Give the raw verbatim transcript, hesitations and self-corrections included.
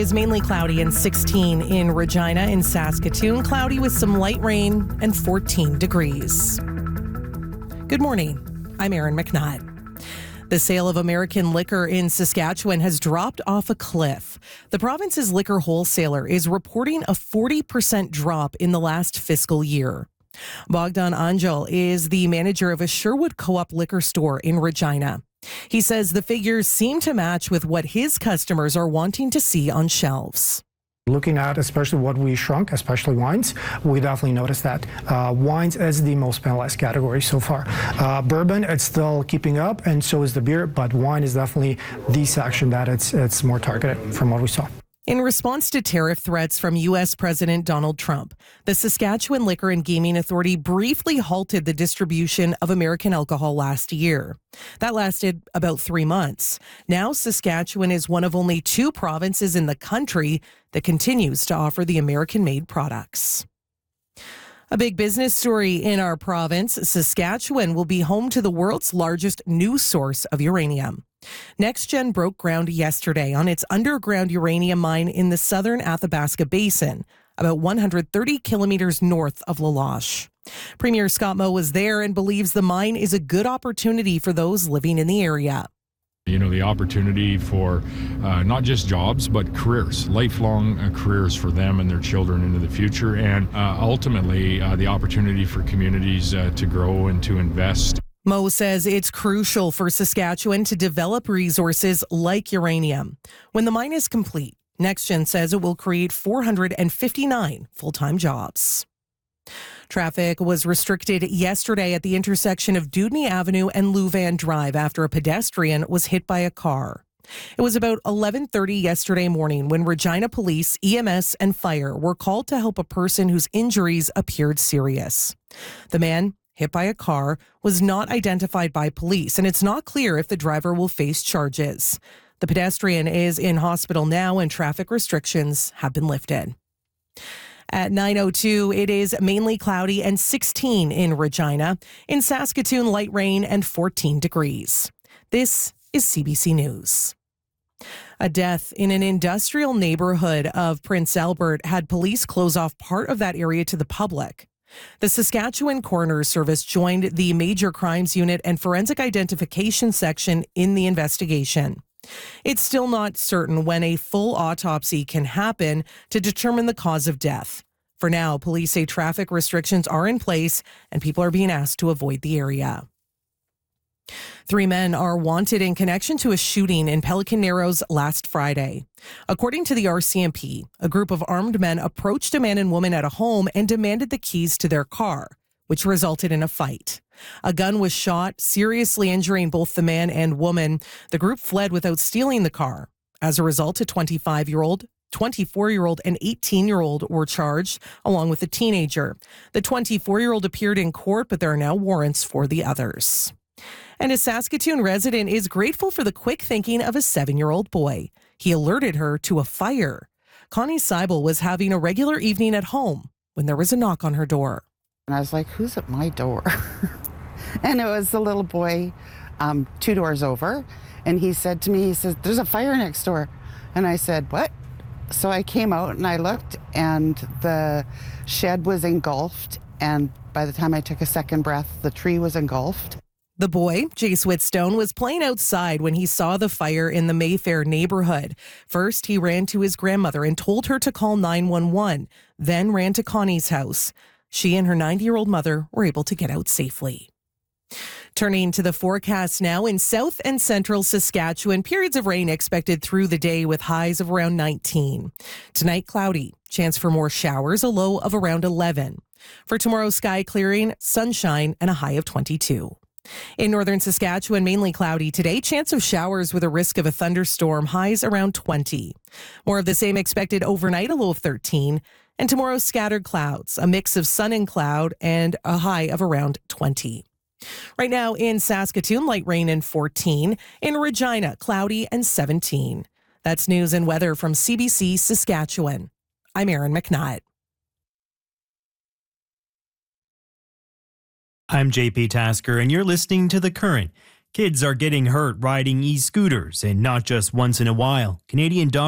is mainly cloudy and sixteen in Regina. In Saskatoon, cloudy with some light rain and fourteen degrees. Good morning. I'm Erin McNutt. The sale of American liquor in Saskatchewan has dropped off a cliff. The province's liquor wholesaler is reporting a forty percent drop in the last fiscal year. Bogdan Angel is the manager of a Sherwood Co-op liquor store in Regina. He says the figures seem to match with what his customers are wanting to see on shelves. Looking at especially what we shrunk, especially wines, we definitely noticed that. Uh, wines is the most penalized category so far. Uh, bourbon, it's still keeping up, and so is the beer, but wine is definitely the section that it's, it's more targeted from what we saw. In response to tariff threats from U S President Donald Trump, the Saskatchewan Liquor and Gaming Authority briefly halted the distribution of American alcohol last year. That lasted about three months. Now, Saskatchewan is one of only two provinces in the country that continues to offer the American-made products. A big business story in our province. Saskatchewan will be home to the world's largest new source of uranium. NextGen broke ground yesterday on its underground uranium mine in the southern Athabasca Basin, about one hundred thirty kilometers north of La Loche. Premier Scott Moe was there and believes the mine is a good opportunity for those living in the area. You know, the opportunity for uh, not just jobs, but careers, lifelong uh, careers for them and their children into the future, and uh, ultimately uh, the opportunity for communities uh, to grow and to invest. Moe says it's crucial for Saskatchewan to develop resources like uranium. When the mine is complete, NextGen says it will create four hundred fifty-nine full-time jobs. Traffic was restricted yesterday at the intersection of Dewdney Avenue and Louvain Drive after a pedestrian was hit by a car. It was about eleven thirty yesterday morning when Regina Police, E M S, and fire were called to help a person whose injuries appeared serious. The man, hit by a car, was not identified by police, and it's not clear if the driver will face charges. The pedestrian is in hospital now, and traffic restrictions have been lifted. At nine oh two, it is mainly cloudy and sixteen in Regina. In Saskatoon, light rain and fourteen degrees. This is C B C News. A death in an industrial neighborhood of Prince Albert had police close off part of that area to the public. The Saskatchewan Coroner's Service joined the Major Crimes Unit and Forensic Identification Section in the investigation. It's still not certain when a full autopsy can happen to determine the cause of death. For now, police say traffic restrictions are in place and people are being asked to avoid the area. Three men are wanted in connection to a shooting in Pelican Narrows last Friday. According to the R C M P, a group of armed men approached a man and woman at a home and demanded the keys to their car, which resulted in a fight. A gun was shot, seriously injuring both the man and woman. The group fled without stealing the car. As a result, a twenty-five-year-old, twenty-four-year-old, and eighteen-year-old were charged, along with a teenager. The twenty-four-year-old appeared in court, but there are now warrants for the others. And a Saskatoon resident is grateful for the quick thinking of a seven-year-old boy. He alerted her to a fire. Connie Seibel was having a regular evening at home when there was a knock on her door. And I was like, who's at my door? And it was the little boy um, two doors over. And he said to me, he says, there's a fire next door. And I said, what? So I came out and I looked, and the shed was engulfed. And by the time I took a second breath, the tree was engulfed. The boy, Jace Whitstone, was playing outside when he saw the fire in the Mayfair neighborhood. First, he ran to his grandmother and told her to call nine one one, then ran to Connie's house. She and her ninety-year-old mother were able to get out safely. Turning to the forecast now, in south and central Saskatchewan, periods of rain expected through the day with highs of around nineteen. Tonight, cloudy, chance for more showers, a low of around eleven. For tomorrow, sky clearing, sunshine, and a high of twenty-two. In northern Saskatchewan, mainly cloudy today, chance of showers with a risk of a thunderstorm, highs around twenty. More of the same expected overnight, a low of thirteen. And tomorrow, scattered clouds, a mix of sun and cloud, and a high of around twenty. Right now in Saskatoon, light rain and fourteen. In Regina, cloudy and seventeen. That's news and weather from C B C Saskatchewan. I'm Erin McNutt. I'm J P Tasker, and you're listening to The Current. Kids are getting hurt riding e-scooters, and not just once in a while. Canadian doctors